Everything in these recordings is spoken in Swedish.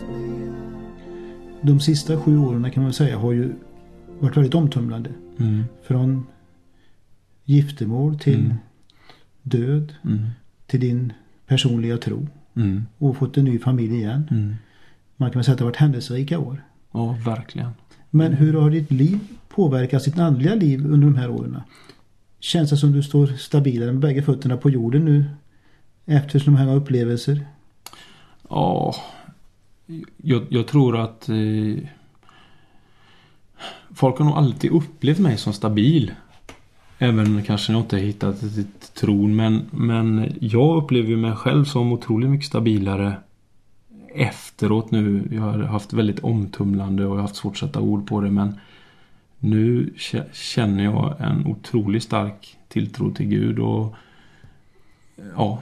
De sista 7 åren kan man säga har ju varit väldigt omtumlande. Från giftermål till död, till din personliga tro och fått en ny familj igen. Man kan säga att det har varit händelserika år. Ja, verkligen. Men hur har ditt liv påverkat ditt andliga liv under de här åren? Känns det som du står stabilare med bägge fötterna på jorden nu efter de här upplevelser? Ja, jag tror att folk har nog alltid upplevt mig som stabil. Även kanske jag inte hittat ett tron. Men jag upplever mig själv som otroligt mycket stabilare efteråt nu. Jag har haft väldigt omtumlande och jag har haft svårt att sätta ord på det. Men nu känner jag en otroligt stark tilltro till Gud. Och ja,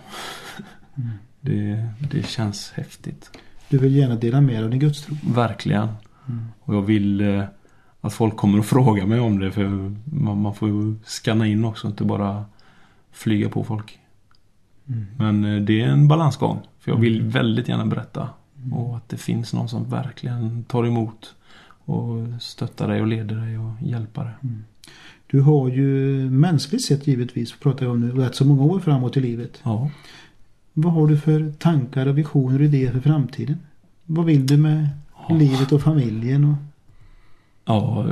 det känns häftigt. Du vill gärna dela med dig av din gudstro. Verkligen. Och jag vill att folk kommer och fråga mig om det. För man får ju scanna in också, inte bara flyga på folk. Men det är en balansgång. För jag vill väldigt gärna berätta. Och att det finns någon som verkligen tar emot och stöttar dig och leder dig och hjälper dig. Du har ju mänskligt sett givetvis, pratar jag om nu, rätt så många år framåt i livet. Ja. Vad har du för tankar och visioner och idéer för framtiden? Vad vill du med livet och familjen? Och... Ja,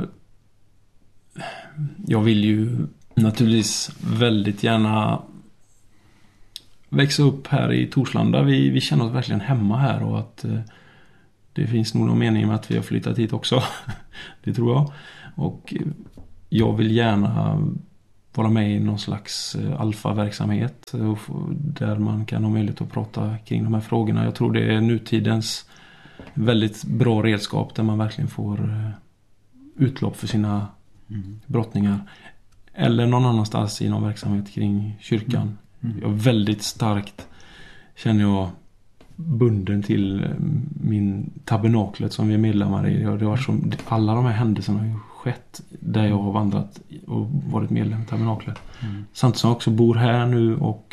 jag vill ju naturligtvis väldigt gärna växa upp här i Torslanda. Vi känner oss verkligen hemma här och att det finns nog någon mening med att vi har flyttat hit också. Det tror jag. Och jag vill gärna vara med i någon slags alfa-verksamhet där man kan ha möjlighet att prata kring de här frågorna. Jag tror det är nutidens väldigt bra redskap där man verkligen får utlopp för sina brottningar. Eller någon annanstans i någon verksamhet kring kyrkan. Jag är väldigt starkt, känner jag, bunden till min tabernaklet som vi är medlemmar i. Det har varit som, alla de här händelserna har ju skett där jag har vandrat och varit medlem i tabernaklet. Samtidigt som jag också bor här nu och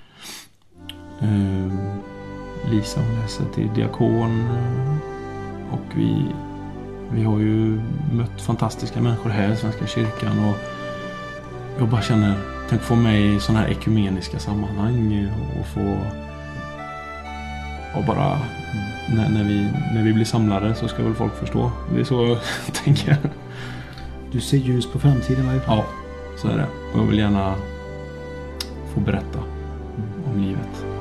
Lisa hon läser till diakon och vi har ju mött fantastiska människor här i Svenska kyrkan och jag bara känner, tänk få mig i sådana här ekumeniska sammanhang och få och bara när vi blir samlade så ska väl folk förstå. Det är så jag tänker. Du ser ljus på framtiden varje fall. Ja, så är det. Och jag vill gärna få berätta om livet.